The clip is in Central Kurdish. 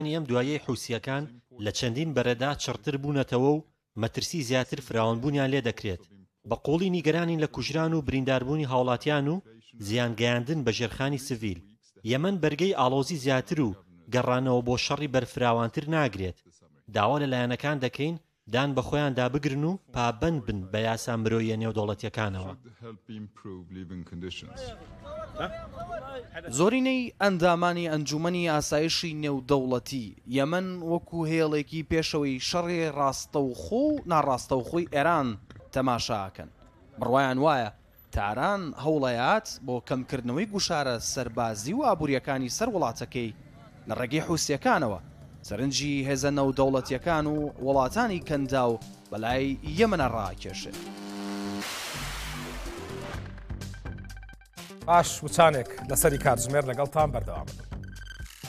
ئەم دوایەی حوسیەکان لە چەندین بەرەدا چڕتر بوونەتەوە و مەترسی زیاتر فراوانبوونیان لێ دەکرێت. بە قوڵی نیگەرانین لە کوژران و برینداربوونی هاوڵاتیان و زیانگەیاندن بە ژێرخانی سڤیل. یەمەن بەرگەی ئاڵۆزی زیاتر و گەڕانەوە بۆ شەڕی بەرفراوانتر ناگرێت. داوا لەلایەنەکان دەکەین دان بە خۆیاندا بگرن و پابەند بن بە یاسا مرۆییە نێودەوڵەتیەکانەوە. زۆرینەی ئەندامانی ئەنجومەنی ئاسایشی نێودەوڵەتی یەمەن وەکو هێڵێکی پێشەوەی شەڕی ڕاستەوخۆ و ناڕاستەوخۆی ئێران تەماشاکەن. بڕوایان وایە تاران هەوڵەیات بۆ کەمکردنەوەی گوشارە سەربازی و ئابوووریەکانی سەر وڵاتەکەی لە ڕێگەی حوسیەکانەوە سەرنجی هێزە نەودەوڵەتیەکان و وڵاتانی کەندا و بەلای یەمەنە ڕاکێشێت. باش وچانێک لەسەری کاتژمێر لەگەڵتان بەردەوام بن.